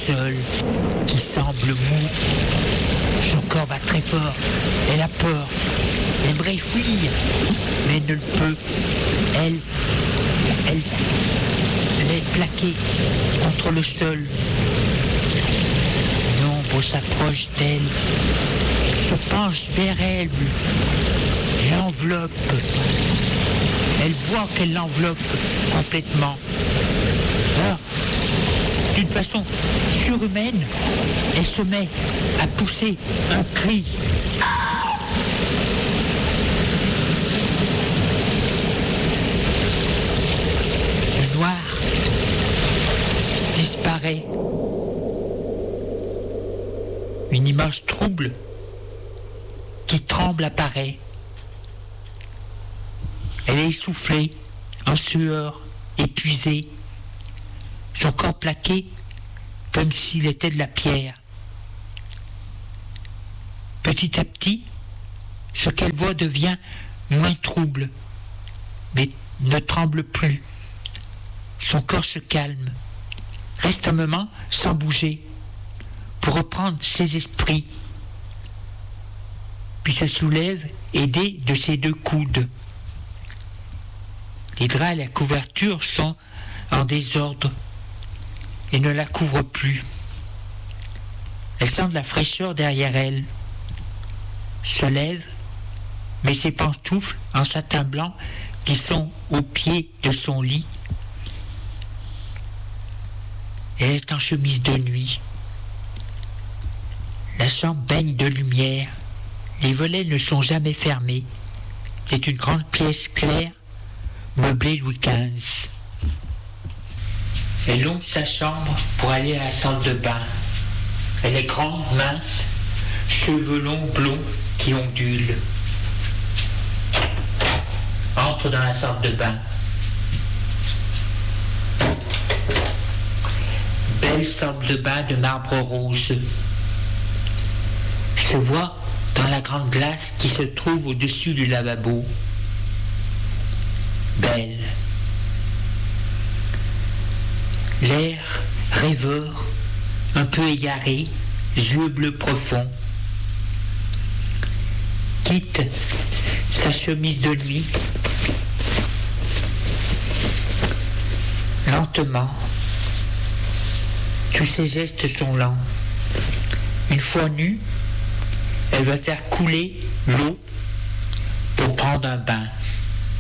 sol qui semble mou. Son corps bat très fort. Elle a peur. Elle aimerait fuir, mais ne le peut. Elle est plaquée contre le sol. Une ombre s'approche d'elle, se penche vers elle, l'enveloppe. Elle voit qu'elle l'enveloppe complètement. Alors, d'une façon surhumaine, elle se met à pousser un cri. Le noir disparaît. Une image trouble qui tremble apparaît. Elle est essoufflée, en sueur, épuisée, son corps plaqué comme s'il était de la pierre. Petit à petit, ce qu'elle voit devient moins trouble, mais ne tremble plus. Son corps se calme, reste un moment sans bouger, pour reprendre ses esprits, puis se soulève, aidé de ses deux coudes. Les draps et la couverture sont en désordre et ne la couvrent plus. Elle sent de la fraîcheur derrière elle, se lève, met ses pantoufles en satin blanc qui sont au pied de son lit. Elle est en chemise de nuit. La chambre baigne de lumière. Les volets ne sont jamais fermés. C'est une grande pièce claire, meublée Louis XV. Elle longe sa chambre pour aller à la salle de bain. Elle est grande, mince, cheveux longs, blonds qui ondulent. Entre dans la salle de bain. Belle salle de bain de marbre rose. Se voit dans la grande glace qui se trouve au-dessus du lavabo. Belle. L'air rêveur, un peu égaré, yeux bleus profonds. Quitte sa chemise de nuit. Lentement. Tous ses gestes sont lents. Une fois nue, elle va faire couler l'eau pour prendre un bain.